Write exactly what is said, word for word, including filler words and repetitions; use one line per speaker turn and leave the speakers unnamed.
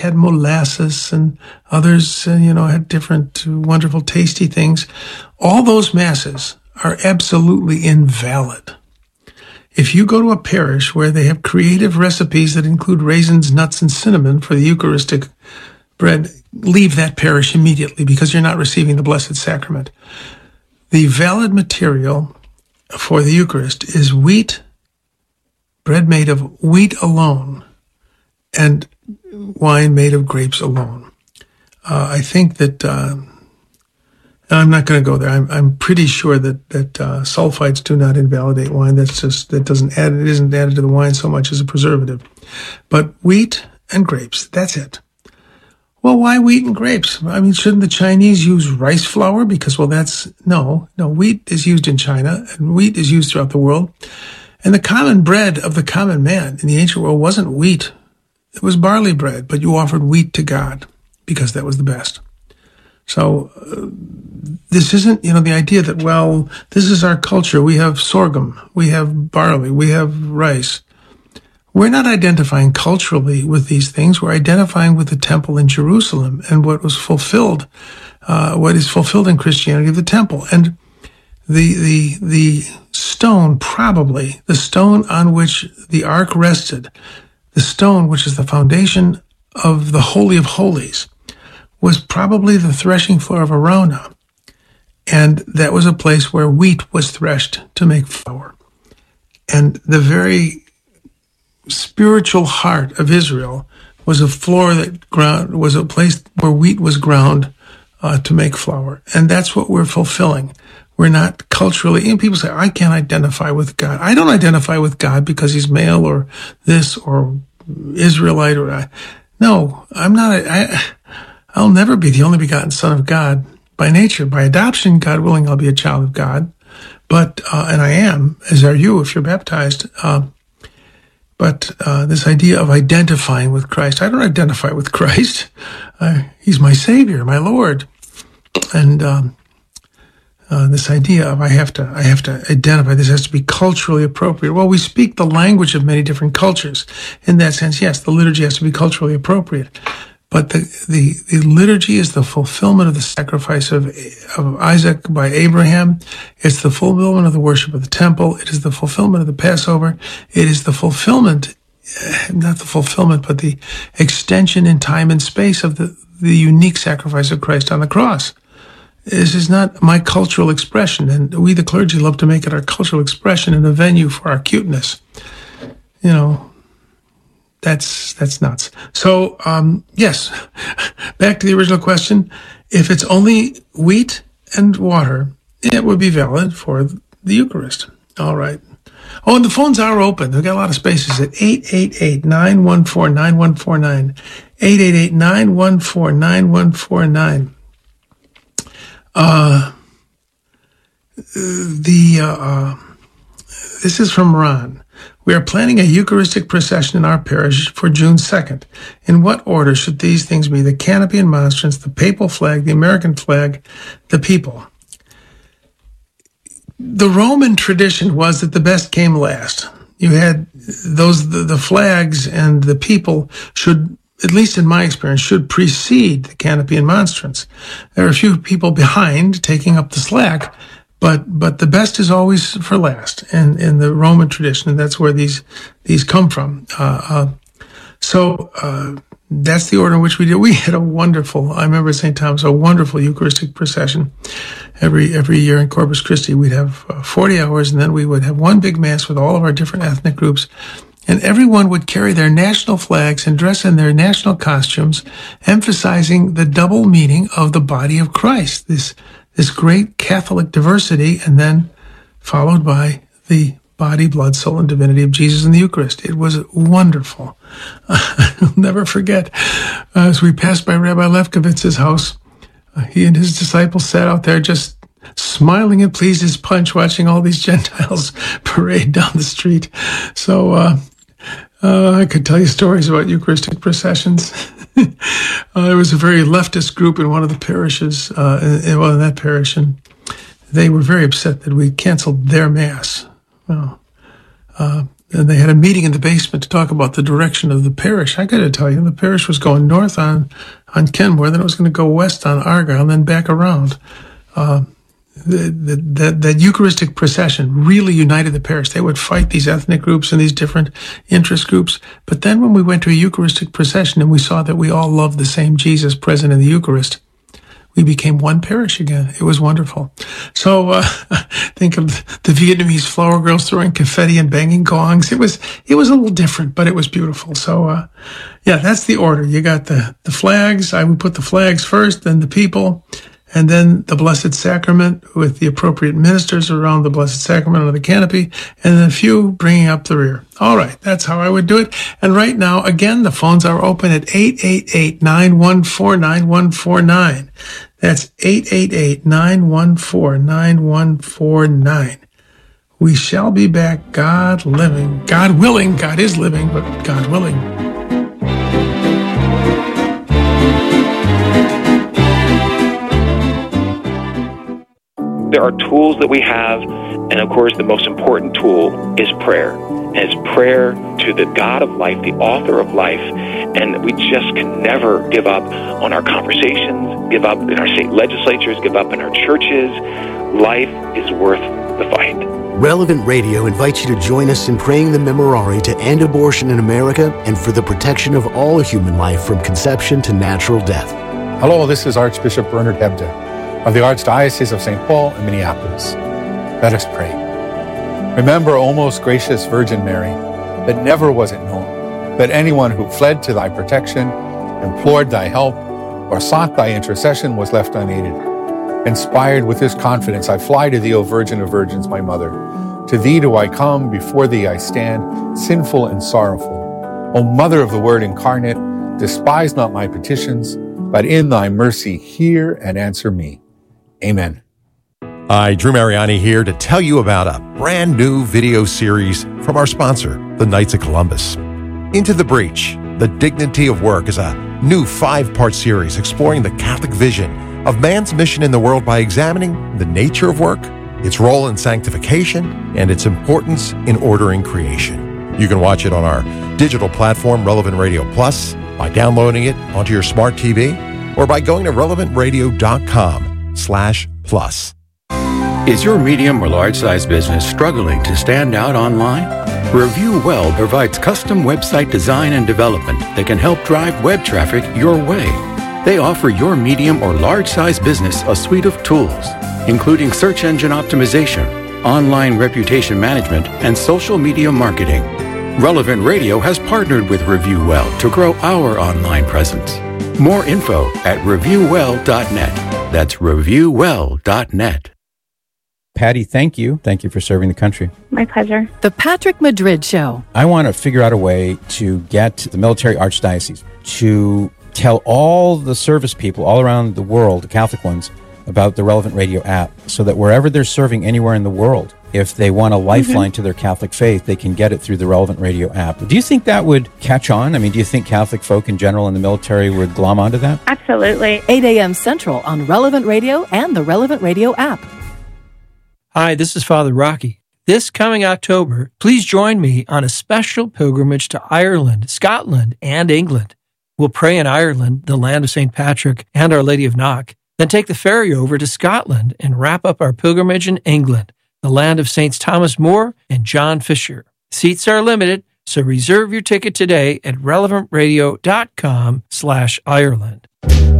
had molasses, and others, uh, you know, had different uh, wonderful, tasty things. All those masses are absolutely invalid. If you go to a parish where they have creative recipes that include raisins, nuts, and cinnamon for the Eucharistic bread, leave that parish immediately because you're not receiving the Blessed Sacrament. The valid material for the Eucharist is wheat, bread made of wheat alone, and wine made of grapes alone. Uh, I think that... Uh, I'm not going to go there. I'm, I'm pretty sure that that uh, sulfites do not invalidate wine. That's just that doesn't add. It isn't added to the wine so much as a preservative. But wheat and grapes. That's it. Well, why wheat and grapes? I mean, shouldn't the Chinese use rice flour? Because well, that's no, no. Wheat is used in China, and wheat is used throughout the world. And the common bread of the common man in the ancient world wasn't wheat; it was barley bread. But you offered wheat to God because that was the best. So uh, this isn't, you know, the idea that, well, this is our culture. We have sorghum, we have barley, we have rice. We're not identifying culturally with these things. We're identifying with the temple in Jerusalem and what was fulfilled, uh, what is fulfilled in Christianity of the temple. And the, the, the stone, probably, the stone on which the ark rested, the stone which is the foundation of the Holy of Holies, was probably the threshing floor of Araunah. And that was a place where wheat was threshed to make flour. And the very spiritual heart of Israel was a floor that ground, was a place where wheat was ground uh, to make flour. And that's what we're fulfilling. We're not culturally, and people say, I can't identify with God. I don't identify with God because he's male or this or Israelite or I. No, I'm not. A, I, I'll never be the only begotten Son of God by nature. By adoption, God willing, I'll be a child of God. But, uh, and I am, as are you if you're baptized. Uh, but uh, this idea of identifying with Christ, I don't identify with Christ. Uh, he's my Savior, my Lord. And um, uh, this idea of I have to, I have to identify, this has to be culturally appropriate. Well, we speak the language of many different cultures. In that sense, yes, the liturgy has to be culturally appropriate. But the, the, the liturgy is the fulfillment of the sacrifice of, of Isaac by Abraham. It's the fulfillment of the worship of the temple. It is the fulfillment of the Passover. It is the fulfillment, not the fulfillment, but the extension in time and space of the, the unique sacrifice of Christ on the cross. This is not my cultural expression, and we, the clergy, love to make it our cultural expression in a venue for our cuteness. You know, That's that's nuts. So, um, yes, back to the original question. If it's only wheat and water, it would be valid for the Eucharist. All right. Oh, and the phones are open. They've got a lot of spaces at eight eight eight, nine one four, nine one four nine. eight eight eight, nine one four, nine one four nine. Uh, the, uh, uh, this is from Ron. We are planning a Eucharistic procession in our parish for June second. In what order should these things be? The canopy and monstrance, the papal flag, the American flag, the people. The Roman tradition was that the best came last. You had those, the, the flags and the people should, at least in my experience, should precede the canopy and monstrance. There are a few people behind taking up the slack, But but the best is always for last, and in the Roman tradition, and that's where these these come from. Uh, uh, so uh, that's the order in which we did. We had a wonderful, I remember at Saint Thomas, a wonderful Eucharistic procession every every year in Corpus Christi. We'd have uh, forty hours, and then we would have one big mass with all of our different ethnic groups, and everyone would carry their national flags and dress in their national costumes, emphasizing the double meaning of the body of Christ. This. This great Catholic diversity, and then followed by the body, blood, soul, and divinity of Jesus in the Eucharist. It was wonderful. I'll never forget, uh, as we passed by Rabbi Lefkovitz's house, uh, he and his disciples sat out there just smiling and pleased as punch, watching all these Gentiles parade down the street. So uh, uh, I could tell you stories about Eucharistic processions. Uh, there was a very leftist group in one of the parishes, uh, in, well, in that parish, and they were very upset that we canceled their mass. Well, uh, and they had a meeting in the basement to talk about the direction of the parish. I got to tell you, the parish was going north on, on Kenmore, then it was going to go west on Argyle, and then back around. Uh, the, the, that, that Eucharistic procession really united the parish. They would fight these ethnic groups and these different interest groups. But then when we went to a Eucharistic procession and we saw that we all loved the same Jesus present in the Eucharist, we became one parish again. It was wonderful. So uh, think of the Vietnamese flower girls throwing confetti and banging gongs. It was it was a little different, but it was beautiful. So uh, yeah, that's the order. You got the the flags. I would put the flags first, then the people, and then the Blessed Sacrament with the appropriate ministers around the Blessed Sacrament on the canopy, and then a few bringing up the rear. All right, that's how I would do it. And right now, again, the phones are open at eight eight eight, nine one four, nine one four nine. That's eight eight eight, nine one four, nine one four nine. We shall be back, God living, God willing. God is living, but God willing.
There are tools that we have, and of course the most important tool is prayer. And it's prayer to the God of life, the author of life, and we just can never give up on our conversations, give up in our state legislatures, give up in our churches. Life is worth the fight.
Relevant Radio invites you to join us in praying the Memorare to end abortion in America and for the protection of all human life from conception to natural death.
Hello, this is Archbishop Bernard Hebda of the Archdiocese of Saint Paul in Minneapolis. Let us pray. Remember, O most gracious Virgin Mary, that never was it known that anyone who fled to thy protection, implored thy help, or sought thy intercession was left unaided. Inspired with this confidence, I fly to thee, O Virgin of Virgins, my Mother. To thee do I come, before thee I stand, sinful and sorrowful. O Mother of the Word incarnate, despise not my petitions, but in thy mercy hear and answer me. Amen.
Hi, Drew Mariani here to tell you about a brand new video series from our sponsor, the Knights of Columbus. Into the Breach, The Dignity of Work is a new five-part series exploring the Catholic vision of man's mission in the world by examining the nature of work, its role in sanctification, and its importance in ordering creation. You can watch it on our digital platform, Relevant Radio Plus, by downloading it onto your smart T V, or by going to relevant radio dot com slash plus.
Is your medium or large-size business struggling to stand out online? Review Well provides custom website design and development that can help drive web traffic your way. They offer your medium or large-size business a suite of tools, including search engine optimization, online reputation management, and social media marketing. Relevant Radio has partnered with Review Well to grow our online presence. More info at review well dot net. That's review well dot net.
Patty, thank you. Thank you for serving the country.
My pleasure.
The Patrick Madrid Show.
I want to figure out a way to get the military archdiocese to tell all the service people all around the world, the Catholic ones, about the Relevant Radio app so that wherever they're serving anywhere in the world, if they want a lifeline mm-hmm. to their Catholic faith, they can get it through the Relevant Radio app. Do you think that would catch on? I mean, do you think Catholic folk in general in the military would glom onto that?
Absolutely.
eight a.m. Central on Relevant Radio and the Relevant Radio app.
Hi, this is Father Rocky. This coming October, please join me on a special pilgrimage to Ireland, Scotland, and England. We'll pray in Ireland, the land of Saint Patrick and Our Lady of Knock, then take the ferry over to Scotland and wrap up our pilgrimage in England, the land of Saints Thomas More and John Fisher. Seats are limited, so reserve your ticket today at relevant radio dot com slash Ireland.